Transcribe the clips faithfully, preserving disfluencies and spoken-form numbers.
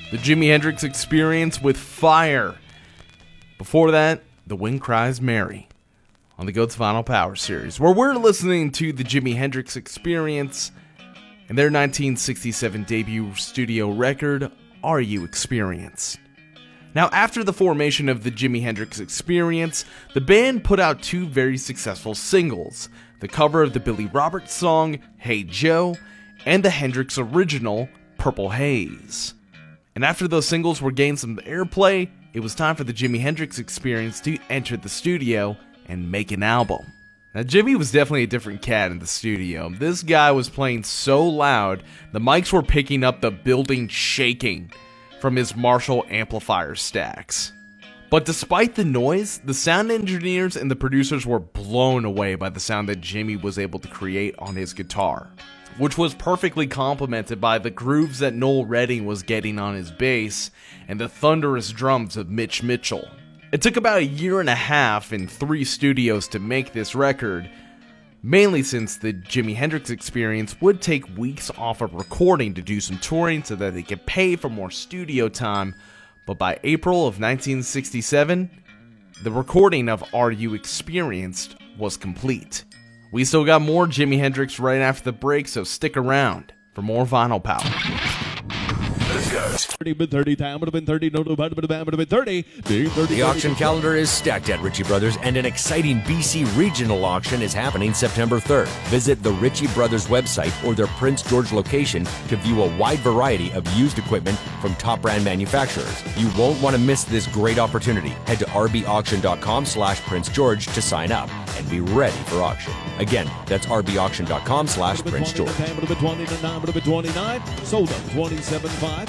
The Jimi Hendrix Experience with Fire. Before that, The Wind Cries Mary on the Goats Vinyl Power Series, where we're listening to the Jimi Hendrix Experience and their nineteen sixty-seven debut studio record, Are You Experienced? Now, after the formation of the Jimi Hendrix Experience, the band put out two very successful singles, the cover of the Billy Roberts song, Hey Joe, and the Hendrix original, Purple Haze. And after those singles were gained some airplay, it was time for the Jimi Hendrix Experience to enter the studio and make an album. Now, Jimmy was definitely a different cat in the studio. This guy was playing so loud, the mics were picking up the building shaking from his Marshall amplifier stacks. But despite the noise, the sound engineers and the producers were blown away by the sound that Jimmy was able to create on his guitar, which was perfectly complemented by the grooves that Noel Redding was getting on his bass and the thunderous drums of Mitch Mitchell. It took about a year and a half in three studios to make this record, mainly since the Jimi Hendrix Experience would take weeks off of recording to do some touring so that they could pay for more studio time, but by April of nineteen sixty-seven, the recording of Are You Experienced was complete. We still got more Jimi Hendrix right after the break, so stick around for more Vinyl Power. thirty, thirty, time would have been thirty, no, no, would have been thirty. The auction calendar is stacked at Ritchie Brothers, and an exciting B C regional auction is happening September third. Visit the Ritchie Brothers website or their Prince George location to view a wide variety of used equipment from top brand manufacturers. You won't want to miss this great opportunity. Head to r b auction dot com slash Prince George to sign up and be ready for auction. Again, that's r b auction dot com slash Prince George. Would have been twenty-nine, would have been twenty-nine, sold up twenty-seven five.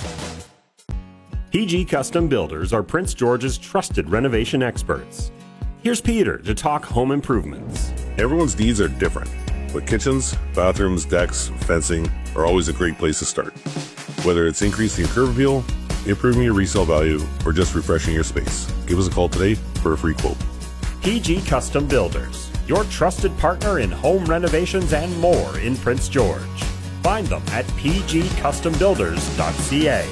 P G Custom Builders are Prince George's trusted renovation experts. Here's Peter to talk home improvements. Everyone's needs are different, but kitchens, bathrooms, decks, fencing are always a great place to start. Whether it's increasing your curb appeal, improving your resale value, or just refreshing your space, give us a call today for a free quote. P G Custom Builders, your trusted partner in home renovations and more in Prince George. Find them at p g custom builders dot c a.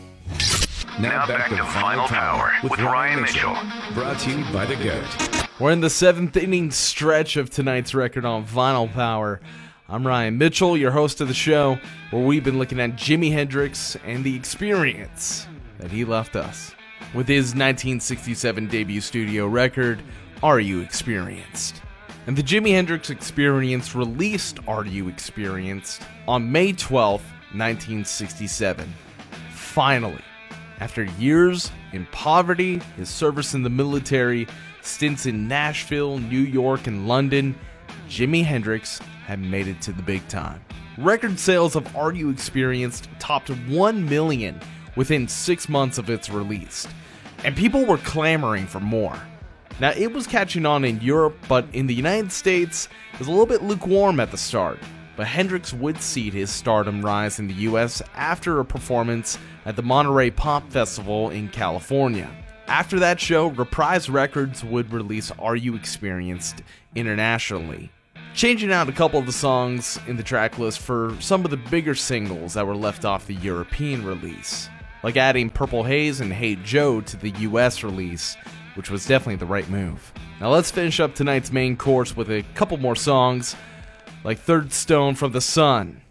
Now back to Final Power with Ryan Mitchell. Brought to you by The Goat. We're in the seventh inning stretch of tonight's record on Vinyl Power. I'm Ryan Mitchell, your host of the show, where we've been looking at Jimi Hendrix and the experience that he left us with his nineteen sixty-seven debut studio record, Are You Experienced? And the Jimi Hendrix Experience released Are You Experienced on May twelfth, nineteen sixty-seven. Finally. After years in poverty, his service in the military, stints in Nashville, New York, and London, Jimi Hendrix had made it to the big time. Record sales of Are You Experienced topped one million within six months of its release, and people were clamoring for more. Now, it was catching on in Europe, but in the United States, it was a little bit lukewarm at the start. But Hendrix would see his stardom rise in the U S after a performance at the Monterey Pop Festival in California. After that show, Reprise Records would release Are You Experienced internationally, changing out a couple of the songs in the track list for some of the bigger singles that were left off the European release, like adding Purple Haze and Hey Joe to the U S release, which was definitely the right move. Now let's finish up tonight's main course with a couple more songs, like Third Stone from the Sun,